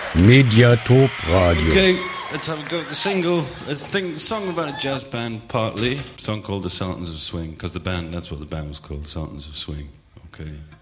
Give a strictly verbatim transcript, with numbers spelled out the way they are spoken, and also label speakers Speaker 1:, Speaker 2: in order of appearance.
Speaker 1: Mediatop Radio.
Speaker 2: Okay, let's have a go at the single. Let's think the song about a jazz band, partly. A song called The Sultans of Swing, because the band, that's what the band was called, The Sultans of Swing. Okay.